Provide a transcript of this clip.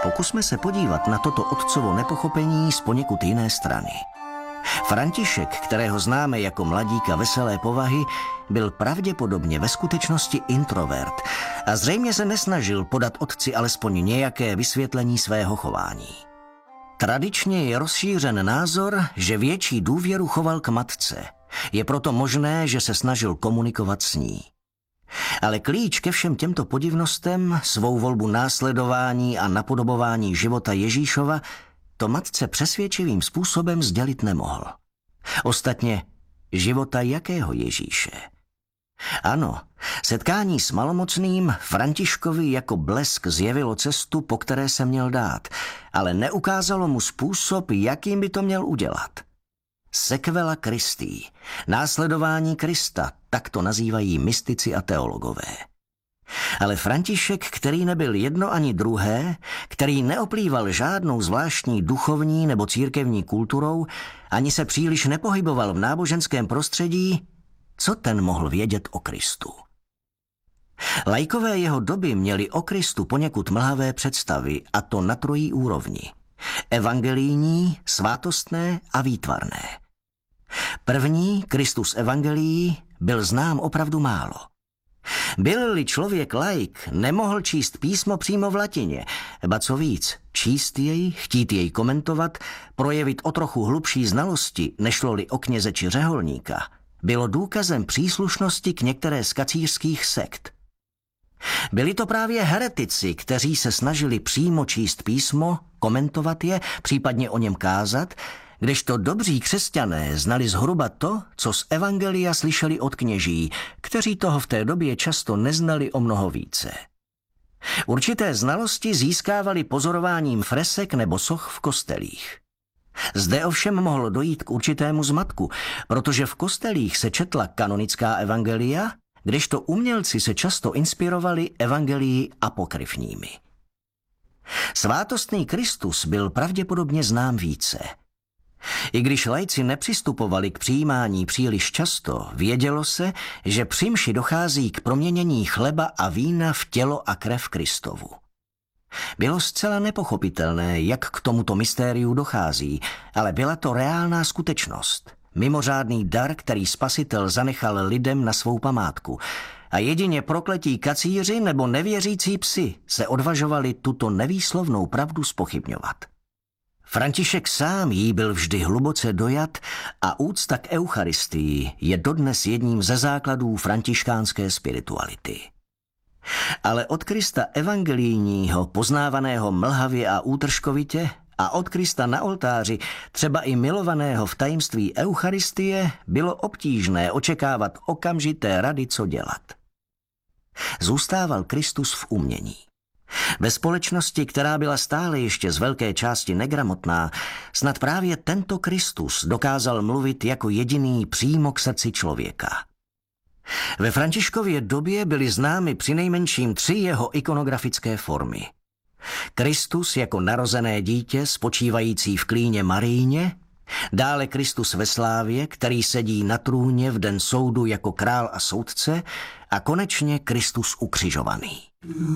Pokusme se podívat na toto otcovo nepochopení z poněkud jiné strany. František, kterého známe jako mladíka veselé povahy, byl pravděpodobně ve skutečnosti introvert a zřejmě se nesnažil podat otci alespoň nějaké vysvětlení svého chování. Tradičně je rozšířen názor, že větší důvěru choval k matce. Je proto možné, že se snažil komunikovat s ní. Ale klíč ke všem těmto podivnostem, svou volbu následování a napodobování života Ježíšova, to matce přesvědčivým způsobem sdělit nemohl. Ostatně, života jakého Ježíše? Ano, setkání s malomocným Františkovi jako blesk zjevilo cestu, po které se měl dát, ale neukázalo mu způsob, jakým by to měl udělat. Sequela Christi, následování Krista, tak to nazývají mystici a teologové. Ale František, který nebyl jedno ani druhé, který neoplýval žádnou zvláštní duchovní nebo církevní kulturou, ani se příliš nepohyboval v náboženském prostředí, co ten mohl vědět o Kristu? Laikové jeho doby měli o Kristu poněkud mlhavé představy, a to na trojí úrovni. Evangelijní, svátostné a výtvarné. První, Kristus evangelií, byl znám opravdu málo. Byl-li člověk laik, nemohl číst písmo přímo v latině, ba co víc, číst jej, chtít jej komentovat, projevit o trochu hlubší znalosti, nešlo-li o kněze či řeholníka, bylo důkazem příslušnosti k některé z kacířských sekt. Byli to právě heretici, kteří se snažili přímo číst písmo, komentovat je, případně o něm kázat, kdežto dobří křesťané znali zhruba to, co z evangelia slyšeli od kněží, kteří toho v té době často neznali o mnoho více. Určité znalosti získávali pozorováním fresek nebo soch v kostelích. Zde ovšem mohlo dojít k určitému zmatku, protože v kostelích se četla kanonická evangelia, kdežto umělci se často inspirovali evangelii apokryfními. Svátostný Kristus byl pravděpodobně znám více. I když laici nepřistupovali k přijímání příliš často, vědělo se, že při mši dochází k proměnění chleba a vína v tělo a krev Kristovu. Bylo zcela nepochopitelné, jak k tomuto mystériu dochází, ale byla to reálná skutečnost, mimořádný dar, který Spasitel zanechal lidem na svou památku, a jedině prokletí kacíři nebo nevěřící psi se odvažovali tuto nevýslovnou pravdu zpochybňovat. František sám jí byl vždy hluboce dojat a úcta k Eucharistii je dodnes jedním ze základů františkánské spirituality. Ale od Krista evangelijního, poznávaného mlhavě a útržkovitě, a od Krista na oltáři, třeba i milovaného v tajemství Eucharistie, bylo obtížné očekávat okamžité rady, co dělat. Zůstával Kristus v umění. Ve společnosti, která byla stále ještě z velké části negramotná, snad právě tento Kristus dokázal mluvit jako jediný přímo k srdci člověka. Ve Františkově době byly známy přinejmenším 3 jeho ikonografické formy. Kristus jako narozené dítě spočívající v klíně Marijně, dále Kristus ve slávě, který sedí na trůně v den soudu jako král a soudce, a konečně Kristus ukřižovaný.